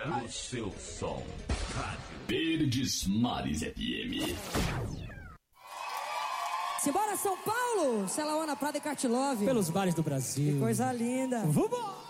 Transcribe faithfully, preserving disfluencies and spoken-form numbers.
O seu som. Verdes Mares F M. Simbora São Paulo! Celaona, Prada e Cartilove. Pelos bares do Brasil. Que coisa linda. Vambora!